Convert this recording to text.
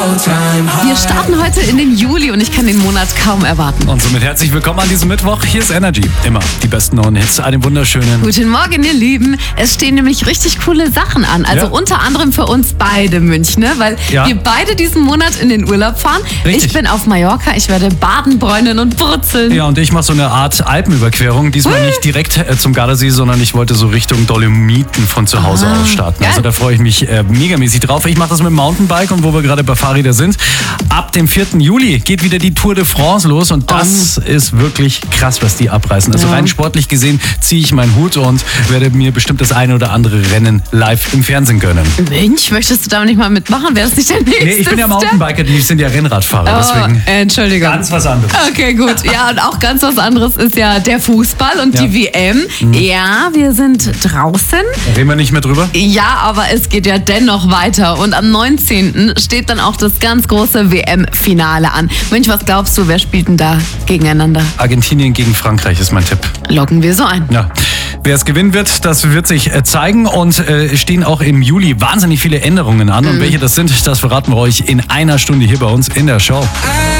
Wir starten heute in den Juli und ich kann den Monat kaum erwarten. Und somit herzlich willkommen an diesem Mittwoch. Hier ist Energy. Immer die besten neuen Hits. Einen wunderschönen. Guten Morgen, ihr Lieben. Es stehen nämlich richtig coole Sachen an. Also unter anderem für uns beide Münchner, weil wir beide diesen Monat in den Urlaub fahren. Richtig. Ich bin auf Mallorca. Ich werde baden, bräunen und brutzeln. Ja, und ich mache so eine Art Alpenüberquerung. Diesmal nicht direkt zum Gardasee, sondern ich wollte so Richtung Dolomiten von zu Hause aus starten. Geil. Also da freue ich mich megamäßig drauf. Ich mache das mit dem Mountainbike und wo wir gerade bei Fahrrädern sind. Ab dem 4. Juli geht wieder die Tour de France los und das ist wirklich krass, was die abreißen. Also rein sportlich gesehen ziehe ich meinen Hut und werde mir bestimmt das eine oder andere Rennen live im Fernsehen gönnen. Mensch, möchtest du da nicht mal mitmachen? Wäre das nicht der nächste? Nee, ich bin ja Mountainbiker, die sind ja Rennradfahrer, deswegen Entschuldigung. ganz was anderes. Okay, gut. Ja, und auch ganz was anderes ist ja der Fußball und die WM. Ja, wir sind draußen. Reden wir nicht mehr drüber? Ja, aber es geht ja dennoch weiter. Und am 19. steht dann auch das ganz große WM-Finale an. Mensch, was glaubst du, wer spielt denn da gegeneinander? Argentinien gegen Frankreich ist mein Tipp. Loggen wir so ein. Ja. Wer es gewinnen wird, das wird sich zeigen und stehen auch im Juli wahnsinnig viele Änderungen an. Und welche das sind, das verraten wir euch in einer Stunde hier bei uns in der Show.